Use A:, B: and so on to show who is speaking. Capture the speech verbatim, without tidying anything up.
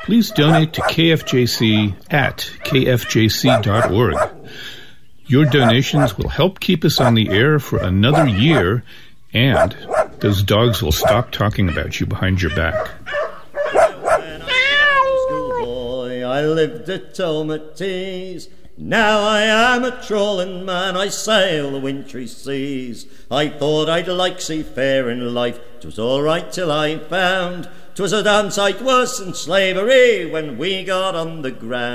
A: please donate to K F J C at k f j c dot org. Your donations will help keep us on the air for another year, and those dogs will stop talking about you behind your back.
B: When I was a schoolboy, I lived at Tomatees. Now I am a trolling man, I sail the wintry seas. I thought I'd like seafaring life, 'twas all right till I found 'twas a damn sight worse than slavery when we got on the ground.